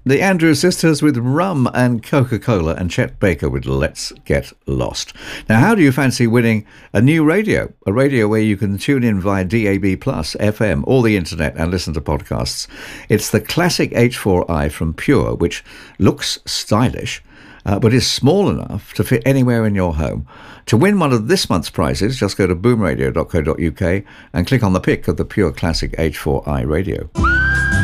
The Andrews Sisters with Rum and Coca-Cola, and Chet Baker with Let's Get Lost. Now, how do you fancy winning a new radio? A radio where you can tune in via DAB+, FM, or the internet and listen to podcasts. It's the classic H4i from Pure, which looks stylish, but is small enough to fit anywhere in your home. To win one of this month's prizes, just go to boomradio.co.uk and click on the pick of the Pure Classic H4i radio.